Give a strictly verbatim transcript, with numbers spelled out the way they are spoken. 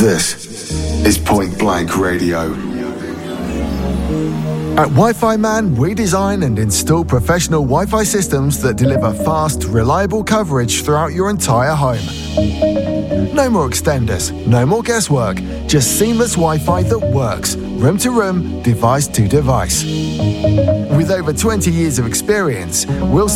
This is Point Blank Radio. At Wi-Fi Man, we design and install professional Wi-Fi systems that deliver fast, reliable coverage throughout your entire home. No more extenders, no more guesswork, just seamless Wi-Fi that works, room to room, device to device. With over twenty years of experience, we'll